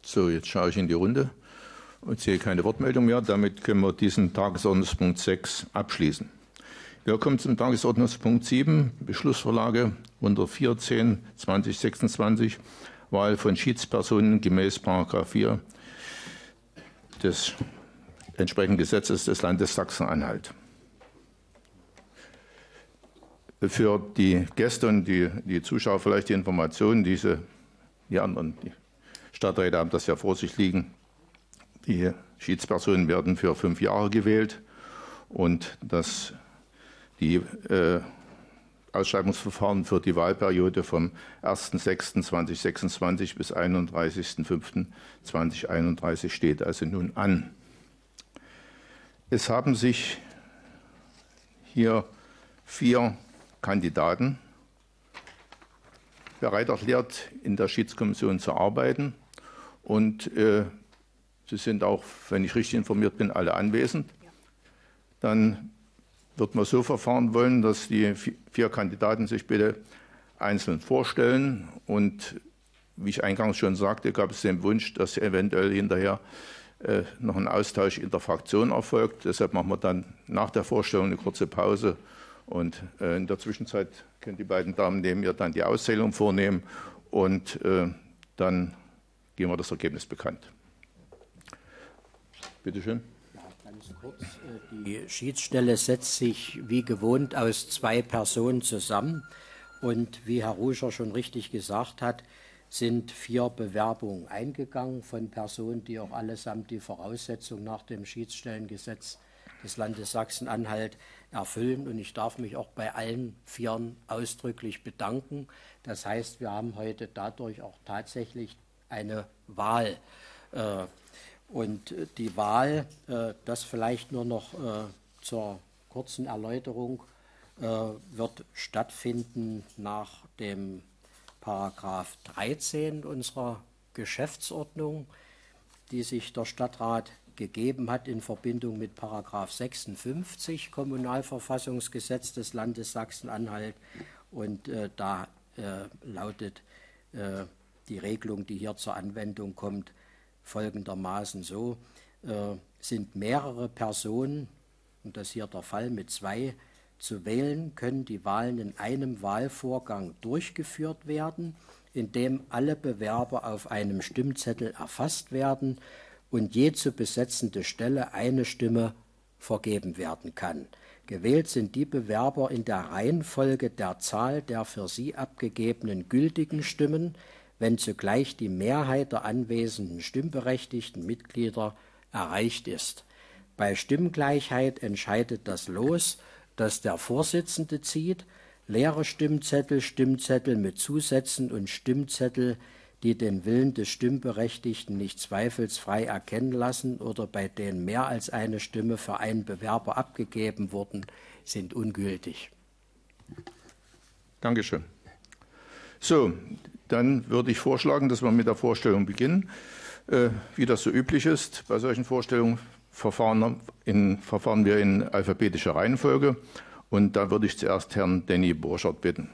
So, jetzt schaue ich in die Runde und sehe keine Wortmeldung mehr. Damit können wir diesen Tagesordnungspunkt 6 abschließen. Wir kommen zum Tagesordnungspunkt 7, Beschlussvorlage unter 410/2026, Wahl von Schiedspersonen gemäß § 4 des entsprechenden Gesetzes des Landes Sachsen-Anhalt. Für die Gäste und die Zuschauer vielleicht die Information, die Stadträte haben das ja vor sich liegen. Die Schiedspersonen werden für 5 Jahre gewählt und die Ausschreibungsverfahren für die Wahlperiode vom 1.6.2026 bis 31.05.2031 steht also nun an. Es haben sich hier 4 Kandidaten bereit erklärt, in der Schiedskommission zu arbeiten. Und sie sind auch, wenn ich richtig informiert bin, alle anwesend. Dann wird man so verfahren wollen, dass die 4 Kandidaten sich bitte einzeln vorstellen. Und wie ich eingangs schon sagte, gab es den Wunsch, dass eventuell hinterher noch ein Austausch in der Fraktion erfolgt. Deshalb machen wir dann nach der Vorstellung eine kurze Pause. Und in der Zwischenzeit können die beiden Damen neben mir dann die Auszählung vornehmen. Und dann geben wir das Ergebnis bekannt. Bitte schön. Ja, ganz kurz. Die Schiedsstelle setzt sich wie gewohnt aus 2 Personen zusammen. Und wie Herr Ruscher schon richtig gesagt hat, sind 4 Bewerbungen eingegangen von Personen, die auch allesamt die Voraussetzungen nach dem Schiedsstellengesetz des Landes Sachsen-Anhalt erfüllen. Und ich darf mich auch bei allen 4 ausdrücklich bedanken. Das heißt, wir haben heute dadurch auch tatsächlich eine Wahl. Und die Wahl, das vielleicht nur noch zur kurzen Erläuterung, wird stattfinden nach dem Paragraph 13 unserer Geschäftsordnung, die sich der Stadtrat gegeben hat in Verbindung mit Paragraph 56 Kommunalverfassungsgesetz des Landes Sachsen-Anhalt. Und da lautet die Regelung, die hier zur Anwendung kommt, folgendermaßen so: Sind mehrere Personen, und das ist hier der Fall mit 2, zu wählen, können die Wahlen in einem Wahlvorgang durchgeführt werden, in dem alle Bewerber auf einem Stimmzettel erfasst werden und je zu besetzende Stelle eine Stimme vergeben werden kann. Gewählt sind die Bewerber in der Reihenfolge der Zahl der für sie abgegebenen gültigen Stimmen, wenn zugleich die Mehrheit der anwesenden stimmberechtigten Mitglieder erreicht ist. Bei Stimmgleichheit entscheidet das Los, das der Vorsitzende zieht. Leere Stimmzettel, Stimmzettel mit Zusätzen und Stimmzettel, die den Willen des Stimmberechtigten nicht zweifelsfrei erkennen lassen oder bei denen mehr als eine Stimme für einen Bewerber abgegeben wurden, sind ungültig. Dankeschön. So, dann würde ich vorschlagen, dass wir mit der Vorstellung beginnen. Wie das so üblich ist, bei solchen Vorstellungen verfahren wir in alphabetischer Reihenfolge. Und da würde ich zuerst Herrn Danny Borchert bitten.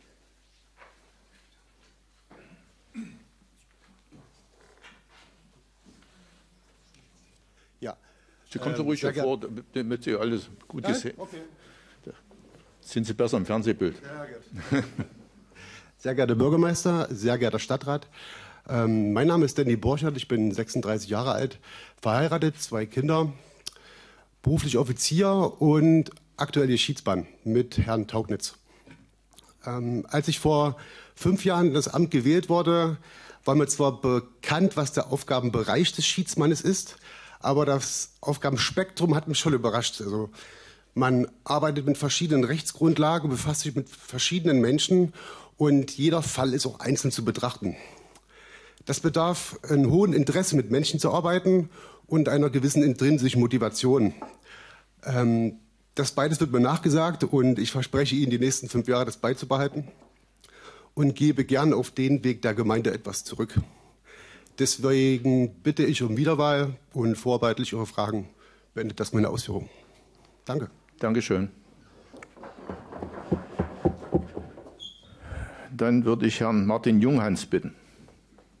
Ja. Sie kommen so ruhig hervor, damit Sie alles gut gesehen haben. Okay. Sind Sie besser im Fernsehbild? Ja, sehr geehrter Bürgermeister, sehr geehrter Stadtrat, mein Name ist Danny Borchert, ich bin 36 Jahre alt, verheiratet, 2 Kinder, beruflich Offizier und aktuell hier Schiedsmann mit Herrn Taugnitz. Als ich vor 5 Jahren in das Amt gewählt wurde, war mir zwar bekannt, was der Aufgabenbereich des Schiedsmannes ist, aber das Aufgabenspektrum hat mich schon überrascht. Also man arbeitet mit verschiedenen Rechtsgrundlagen, befasst sich mit verschiedenen Menschen und jeder Fall ist auch einzeln zu betrachten. Das bedarf einem hohen Interesse, mit Menschen zu arbeiten und einer gewissen intrinsischen Motivation. Das beides wird mir nachgesagt und ich verspreche Ihnen, die nächsten 5 Jahre das beizubehalten und gebe gern auf den Weg der Gemeinde etwas zurück. Deswegen bitte ich um Wiederwahl und vorbehaltlich Ihre Fragen beendet das meine Ausführung. Danke. Dankeschön. Dann würde ich Herrn Martin Junghans bitten.